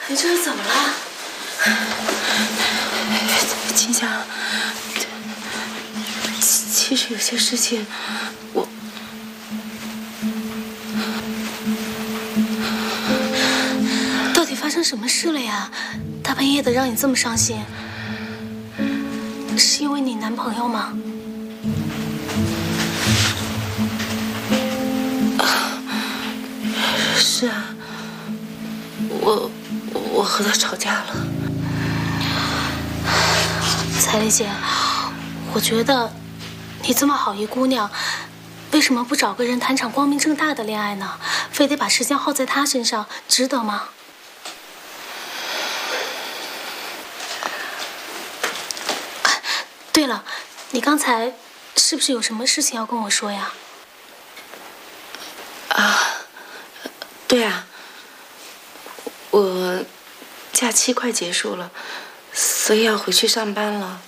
你这是怎么了？ 秦霞，其实有些事情， 到底发生什么事了呀？大半夜的让你这么伤心，是因为你男朋友吗？ 是啊，我和他吵架了。 彩丽姐，我觉得你这么好一姑娘，为什么不找个人谈场光明正大的恋爱呢？非得把时间耗在他身上，值得吗？对了，你刚才是不是有什么事情要跟我说呀？ 对啊，我假期快结束了，所以要回去上班了。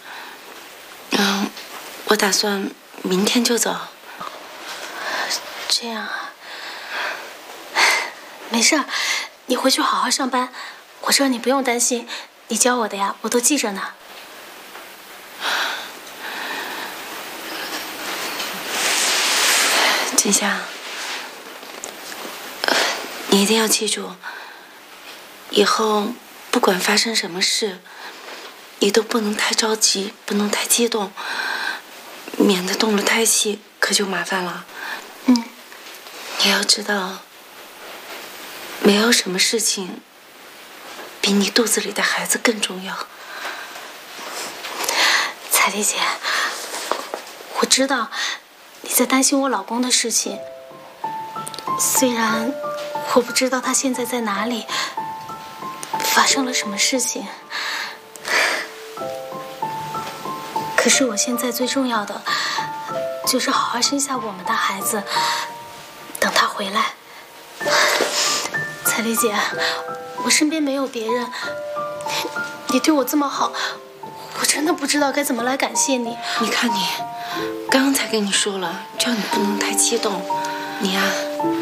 我打算明天就走。 这样啊，没事，你回去好好上班，我说你不用担心，你教我的呀，我都记着呢。 锦霞，你一定要记住，以后不管发生什么事，你都不能太着急，不能太激动，免得动了胎气，可就麻烦了。你要知道，没有什么事情比你肚子里的孩子更重要。 彩丽姐，我知道你在担心我老公的事情，虽然我不知道他现在在哪里，发生了什么事情，可是我现在最重要的就是好好生下我们的孩子，等他回来。彩丽姐，我身边没有别人，你对我这么好，我真的不知道该怎么来感谢你。 你看你，刚刚才跟你说了，叫你不能太激动。你呀，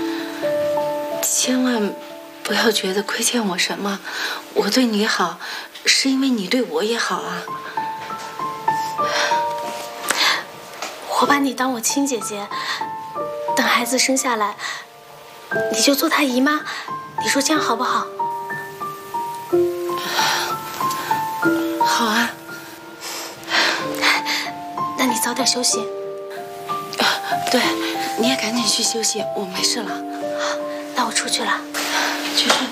千万不要觉得亏欠我什么。我对你好，是因为你对我也好啊。 我把你当我亲姐姐，等孩子生下来，你就做他姨妈，你说这样好不好？ 好啊。 那你早点休息。 对，你也赶紧去休息，我没事了。 好，那我出去了。 去睡。